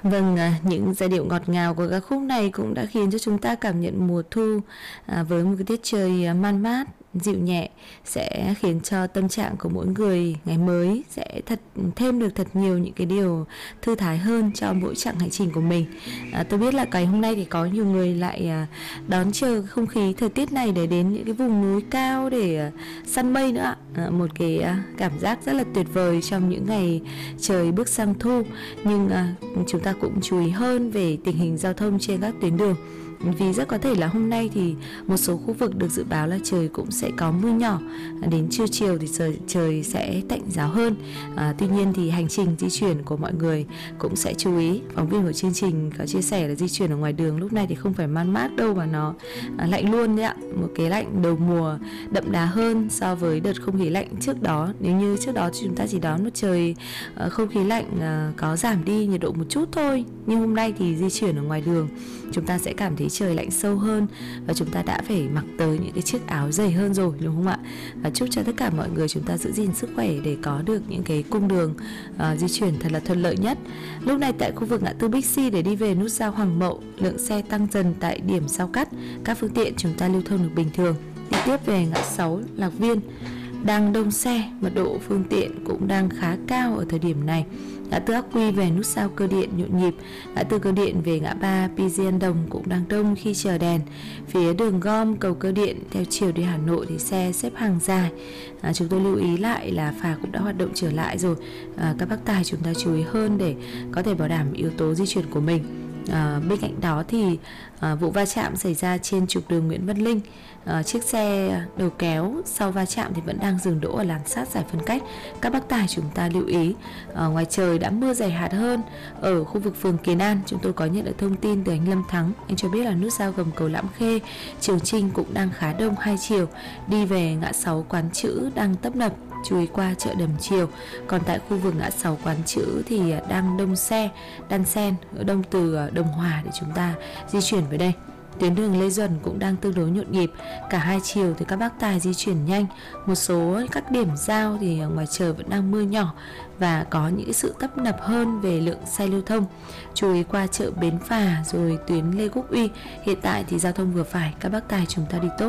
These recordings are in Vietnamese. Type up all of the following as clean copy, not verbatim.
Vâng, những giai điệu ngọt ngào của ca khúc này cũng đã khiến cho chúng ta cảm nhận mùa thu với một cái tiết trời man mát, dịu nhẹ sẽ khiến cho tâm trạng của mỗi người ngày mới sẽ thêm được thật nhiều những cái điều thư thái hơn cho mỗi chặng hành trình của mình. Tôi biết là ngày hôm nay thì có nhiều người lại đón chờ không khí thời tiết này để đến những cái vùng núi cao để săn mây nữa ạ. Một cái cảm giác rất là tuyệt vời trong những ngày trời bước sang thu, nhưng chúng ta cũng chú ý hơn về tình hình giao thông trên các tuyến đường, vì rất có thể là hôm nay thì một số khu vực được dự báo là trời cũng sẽ có mưa nhỏ, đến trưa chiều thì trời sẽ tạnh giáo hơn. Tuy nhiên thì hành trình di chuyển của mọi người cũng sẽ chú ý. Phóng viên của chương trình có chia sẻ là di chuyển ở ngoài đường lúc này thì không phải man mát đâu mà nó lạnh luôn đấy ạ, một cái lạnh đầu mùa đậm đà hơn so với đợt không khí lạnh trước đó. Nếu như trước đó chúng ta chỉ đón một trời không khí lạnh có giảm đi nhiệt độ một chút thôi, nhưng hôm nay thì di chuyển ở ngoài đường chúng ta sẽ cảm thấy trời lạnh sâu hơn và chúng ta đã phải mặc tới những cái chiếc áo dày hơn rồi, đúng không ạ? Và chúc cho tất cả mọi người chúng ta giữ gìn sức khỏe để có được những cái cung đường di chuyển thật là thuận lợi nhất. Lúc này tại khu vực ngã tư Bixi để đi về nút giao Hoàng Mậu, lượng xe tăng dần tại điểm giao cắt, các phương tiện chúng ta lưu thông được bình thường. Đi tiếp về ngã 6 Lạc Viên đang đông xe, mật độ phương tiện cũng đang khá cao ở thời điểm này. Ngã tư Ắc Quy về nút giao Cơ Điện nhộn nhịp, ngã tư Cơ Điện về ngã ba PGN Đồng cũng đang đông khi chờ đèn. Phía đường gom cầu Cơ Điện theo chiều đi Hà Nội thì xe xếp hàng dài. Chúng tôi lưu ý lại là phà cũng đã hoạt động trở lại rồi. Các bác tài chúng ta chú ý hơn để có thể bảo đảm yếu tố di chuyển của mình. Bên cạnh đó thì vụ va chạm xảy ra trên trục đường Nguyễn Văn Linh, chiếc xe đầu kéo sau va chạm thì vẫn đang dừng đỗ ở làn sát giải phân cách. Các bác tài chúng ta lưu ý. Ngoài trời đã mưa dày hạt hơn. Ở khu vực phường Kiến An, chúng tôi có nhận được thông tin từ anh Lâm Thắng, anh cho biết là nút giao gầm cầu Lãm Khê, Trường Trinh cũng đang khá đông hai chiều. Đi về ngã 6 Quán Chữ đang tấp nập, chú ý qua chợ Đầm Chiều. Còn tại khu vực ngã 6 Quán Chữ thì đang đông xe đan xen, đông từ Đồng Hòa để chúng ta di chuyển về đây. Tuyến đường Lê Duẩn cũng đang tương đối nhộn nhịp, cả hai chiều thì các bác tài di chuyển nhanh. Một số các điểm giao thì ngoài trời vẫn đang mưa nhỏ và có những sự tấp nập hơn về lượng xe lưu thông. Chú ý qua chợ Bến Phà rồi tuyến Lê Quốc Uy, hiện tại thì giao thông vừa phải, các bác tài chúng ta đi tốt.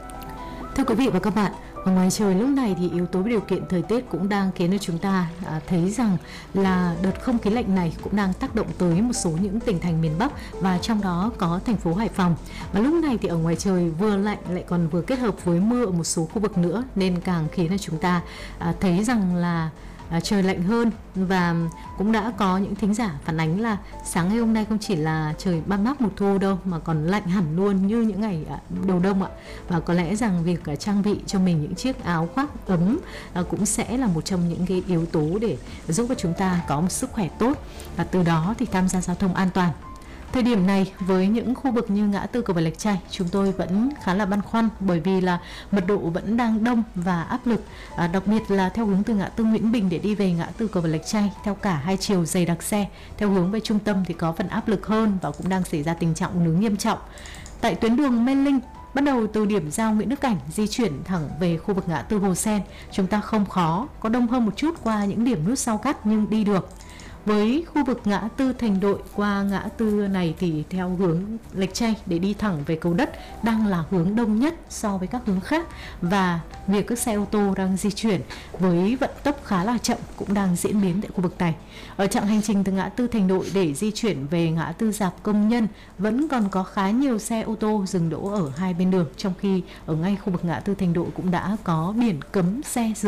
Thưa quý vị và các bạn, ở ngoài trời lúc này thì yếu tố điều kiện thời tiết cũng đang khiến cho chúng ta thấy rằng là đợt không khí lạnh này cũng đang tác động tới một số những tỉnh thành miền Bắc, và trong đó có thành phố Hải Phòng. Và lúc này thì ở ngoài trời vừa lạnh lại còn vừa kết hợp với mưa ở một số khu vực nữa, nên càng khiến cho chúng ta thấy rằng là trời lạnh hơn. Và cũng đã có những thính giả phản ánh là sáng ngày hôm nay không chỉ là trời ban mát mùa thu đâu mà còn lạnh hẳn luôn như những ngày đầu đông ạ. Và có lẽ rằng việc trang bị cho mình những chiếc áo khoác ấm cũng sẽ là một trong những cái yếu tố để giúp cho chúng ta có một sức khỏe tốt, và từ đó thì tham gia giao thông an toàn. Thời điểm này với những khu vực như ngã tư Cầu Vượt Lạch Tray, chúng tôi vẫn khá là băn khoăn bởi vì là mật độ vẫn đang đông và áp lực, đặc biệt là theo hướng từ ngã tư Nguyễn Bình để đi về ngã tư Cầu Vượt Lạch Tray theo cả hai chiều dày đặc xe. Theo hướng về trung tâm thì có phần áp lực hơn và cũng đang xảy ra tình trạng ùn ứ nghiêm trọng. Tại tuyến đường Mê Linh, bắt đầu từ điểm giao Nguyễn Đức Cảnh di chuyển thẳng về khu vực ngã tư Hồ Sen, chúng ta không khó, có đông hơn một chút qua những điểm nút giao cắt nhưng đi được. Với khu vực ngã tư Thành Đội qua ngã tư này thì theo hướng Lạch Tray để đi thẳng về Cầu Đất đang là hướng đông nhất so với các hướng khác, và việc các xe ô tô đang di chuyển với vận tốc khá là chậm cũng đang diễn biến tại khu vực này. Ở chặng hành trình từ ngã tư Thành Đội để di chuyển về ngã tư Rạp Công Nhân vẫn còn có khá nhiều xe ô tô dừng đỗ ở hai bên đường, trong khi ở ngay khu vực ngã tư Thành Đội cũng đã có biển cấm xe dừng